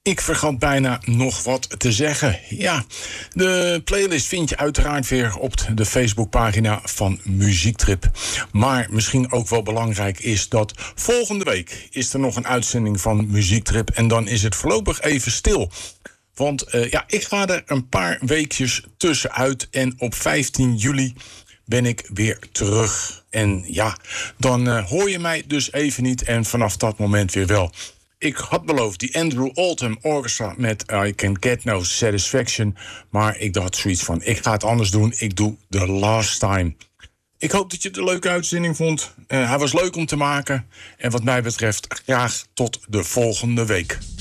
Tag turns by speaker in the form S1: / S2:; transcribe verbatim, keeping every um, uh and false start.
S1: Ik vergat bijna nog wat te zeggen. Ja, de playlist vind je uiteraard weer op de Facebookpagina van Muziektrip. Maar misschien ook wel belangrijk is dat volgende week is er nog een uitzending van Muziektrip. En dan is het voorlopig even stil. Want uh, ja, ik ga er een paar weekjes tussenuit. En op vijftien juli ben ik weer terug. En ja, dan uh, hoor je mij dus even niet. En vanaf dat moment weer wel. Ik had beloofd die Andrew Oldham Orchestra met I Can Get No Satisfaction. Maar ik dacht zoiets van, ik ga het anders doen. Ik doe The Last Time. Ik hoop dat je het een leuke uitzending vond. Uh, hij was leuk om te maken. En wat mij betreft graag tot de volgende week.